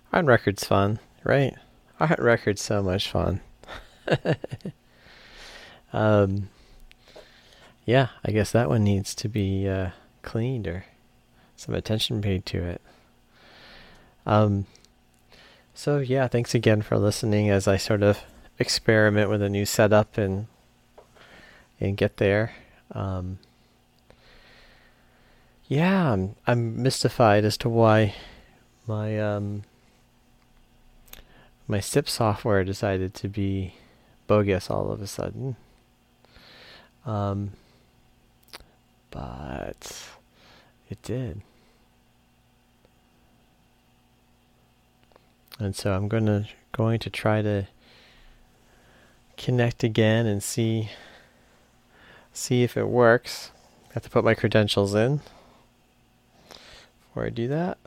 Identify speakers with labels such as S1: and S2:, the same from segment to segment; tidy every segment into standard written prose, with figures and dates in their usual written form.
S1: On record's fun, right? On record's so much fun. um, yeah, I guess that one needs to be cleaned or some attention paid to it. Um, so yeah, thanks again for listening as I sort of experiment with a new setup and get there. Um, yeah, I'm mystified as to why my my SIP software decided to be bogus all of a sudden. Um, but it did. And so I'm going to try to connect again and see if it works. I have to put my credentials in before I do that.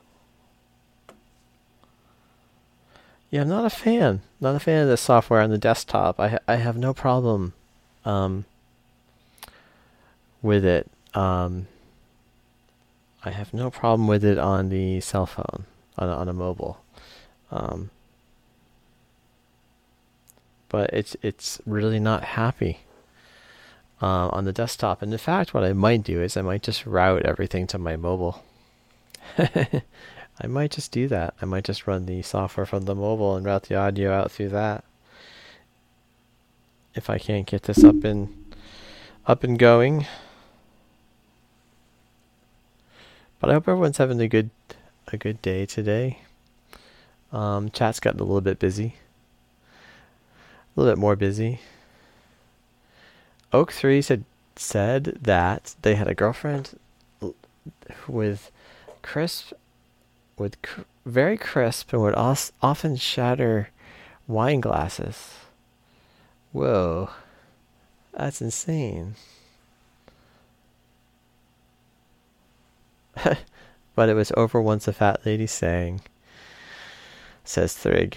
S1: Yeah, I'm not a fan. Not a fan of the software on the desktop. I have no problem um, with it. I have no problem with it on the cell phone, on a mobile. Um, but it's really not happy on the desktop. And in fact, what I might do is I might just route everything to my mobile. I might just do that. I might just run the software from the mobile and route the audio out through that. If I can't get this up and going. But I hope everyone's having a good day today. Chat's gotten a little bit busy. A little bit more busy. Oak3 said that they had a girlfriend with crisp, very crisp, and would often shatter wine glasses. Whoa, that's insane. But it was over once a fat lady sang, says Thrig.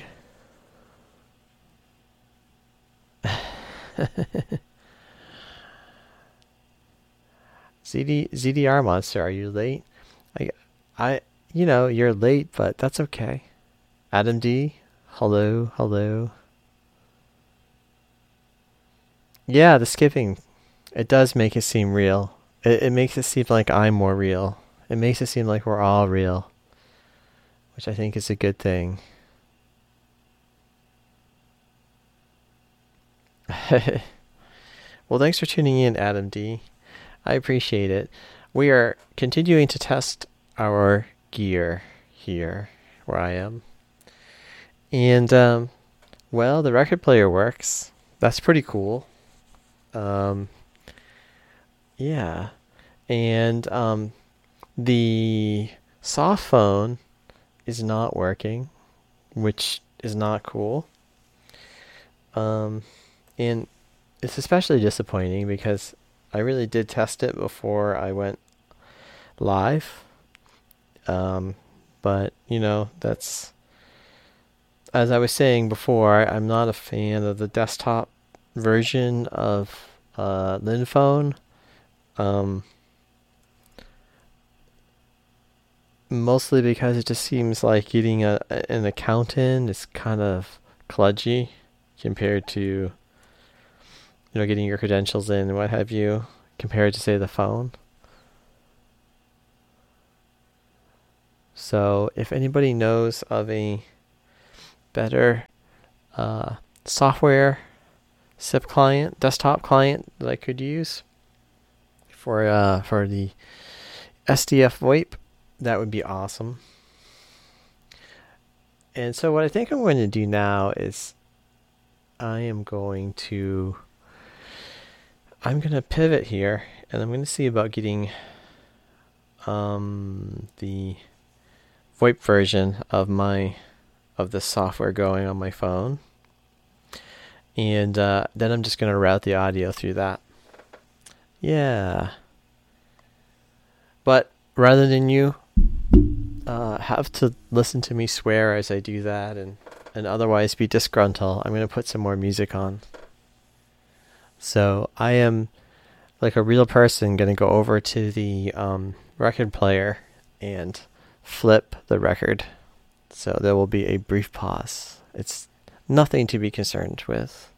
S1: ZDR Monster, are you late? I, you're late, but that's okay. Adam D, hello. Yeah, the skipping, it does make it seem real. It makes it seem like I'm more real. It makes it seem like we're all real, which I think is a good thing. Well, thanks for tuning in, Adam D. I appreciate it. We are continuing to test our gear here where I am. And, well, the record player works. That's pretty cool. Yeah. And the soft phone is not working, which is not cool. And it's especially disappointing because I really did test it before I went live. But, that's, as I was saying before, I'm not a fan of the desktop version of Linphone. Mostly because it just seems like getting an account in is kind of kludgy compared to getting your credentials in and what have you, compared to say the phone. So if anybody knows of a better software SIP client, desktop client that I could use for the SDF VoIP, that would be awesome. And so what I think I'm going to do now is I'm going to pivot here, and I'm going to see about getting the VoIP version of the software going on my phone, and then I'm just going to route the audio through that. Yeah. But rather than you have to listen to me swear as I do that and otherwise be disgruntled, I'm going to put some more music on. So I am, like a real person, going to go over to the record player and flip the record. So there will be a brief pause. It's nothing to be concerned with.